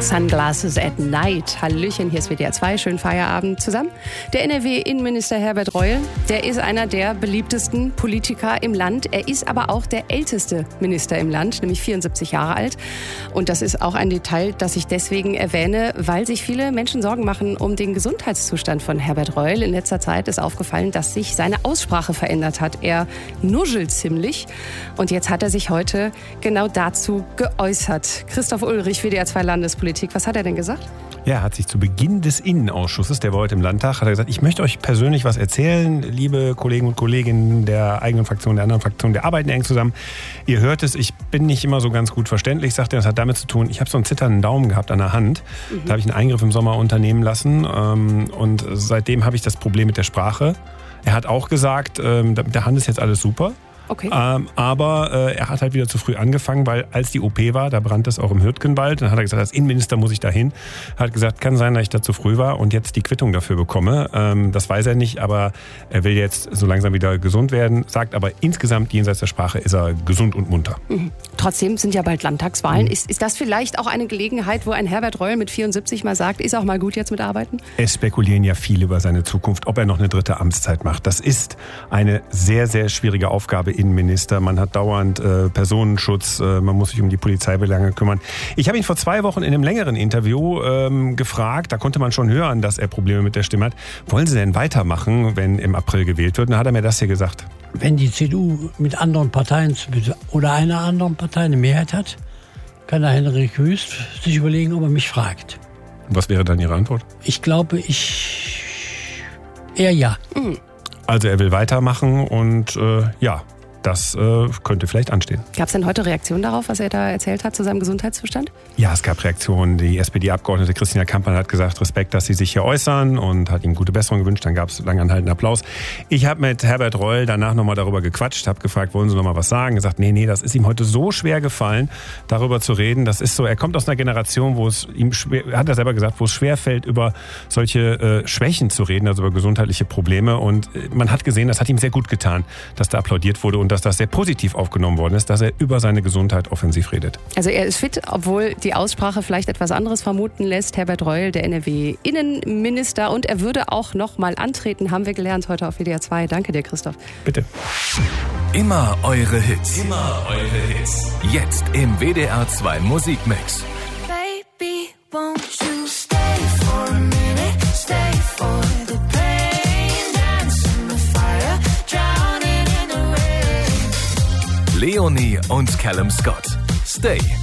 Sunglasses at Night. Hallöchen, hier ist WDR 2, schönen Feierabend zusammen. Der NRW-Innenminister Herbert Reul, der ist einer der beliebtesten Politiker im Land. Er ist aber auch der älteste Minister im Land, nämlich 74 Jahre alt. Und das ist auch ein Detail, das ich deswegen erwähne, weil sich viele Menschen Sorgen machen um den Gesundheitszustand von Herbert Reul. In letzter Zeit ist aufgefallen, dass sich seine Aussprache verändert hat. Er nuschelt ziemlich. Und jetzt hat er sich heute genau dazu geäußert. Christoph Ulrich, WDR 2 Landespolitik. Was hat er denn gesagt? Ja, er hat sich zu Beginn des Innenausschusses, der war heute im Landtag, hat er gesagt, ich möchte euch persönlich was erzählen, liebe Kollegen und Kolleginnen der eigenen Fraktion, der anderen Fraktion, wir arbeiten eng zusammen. Ihr hört es, ich bin nicht immer so ganz gut verständlich, sagt er, das hat damit zu tun, ich habe so einen zitternden Daumen gehabt an der Hand. Da habe ich einen Eingriff im Sommer unternehmen lassen und seitdem habe ich das Problem mit der Sprache. Er hat auch gesagt, mit der Hand ist jetzt alles super. Okay. Aber er hat halt wieder zu früh angefangen, weil als die OP war, da brannte es auch im Hürtgenwald. Dann hat er gesagt, als Innenminister muss ich dahin. Er hat gesagt, kann sein, dass ich da zu früh war und jetzt die Quittung dafür bekomme. Das weiß er nicht, aber er will jetzt so langsam wieder gesund werden. Sagt aber insgesamt, jenseits der Sprache, ist er gesund und munter. Trotzdem sind ja bald Landtagswahlen. Ist das vielleicht auch eine Gelegenheit, wo ein Herbert Reul mit 74 mal sagt, ist auch mal gut jetzt mit Arbeiten? Es spekulieren ja viele über seine Zukunft, ob er noch eine dritte Amtszeit macht. Das ist eine sehr, sehr schwierige Aufgabe, Innenminister. Man hat dauernd Personenschutz, man muss sich um die Polizeibelange kümmern. Ich habe ihn vor 2 Wochen in einem längeren Interview gefragt, da konnte man schon hören, dass er Probleme mit der Stimme hat. Wollen Sie denn weitermachen, wenn im April gewählt wird? Und dann hat er mir das hier gesagt. Wenn die CDU mit anderen Parteien oder einer anderen Partei eine Mehrheit hat, kann der Henrik Wüst sich überlegen, ob er mich fragt. Was wäre dann Ihre Antwort? Ich glaube, eher ja. Also er will weitermachen und ja, das könnte vielleicht anstehen. Gab es denn heute Reaktionen darauf, was er da erzählt hat zu seinem Gesundheitszustand? Ja, es gab Reaktionen. Die SPD-Abgeordnete Christina Kampmann hat gesagt, Respekt, dass Sie sich hier äußern und hat ihm gute Besserung gewünscht. Dann gab es langanhaltenden Applaus. Ich habe mit Herbert Reul danach nochmal darüber gequatscht, habe gefragt, wollen Sie noch mal was sagen? Er sagt, nee, das ist ihm heute so schwer gefallen, darüber zu reden. Das ist so, er kommt aus einer Generation, wo es ihm schwer, hat er selber gesagt, wo es schwer fällt, über solche Schwächen zu reden, also über gesundheitliche Probleme. Und man hat gesehen, das hat ihm sehr gut getan, dass da applaudiert wurde und dass das sehr positiv aufgenommen worden ist, dass er über seine Gesundheit offensiv redet. Also er ist fit, obwohl die Aussprache vielleicht etwas anderes vermuten lässt. Herbert Reul, der NRW-Innenminister. Und er würde auch noch mal antreten, haben wir gelernt heute auf WDR 2. Danke dir, Christoph. Bitte. Immer eure Hits. Immer eure Hits. Jetzt im WDR 2 Musikmix. Baby, won't you stay for a minute? Stay for the pain. Dance in the fire. Drowning in the rain. Leonie und Callum Scott. Stay.